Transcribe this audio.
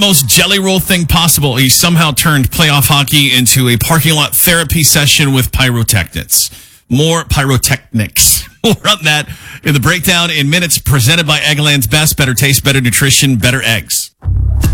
most jelly roll thing possible. He somehow turned playoff hockey into a parking lot therapy session with pyrotechnics. More pyrotechnics. We'll run that in the breakdown in minutes, presented by Eggland's Best. Better taste, better nutrition, better eggs.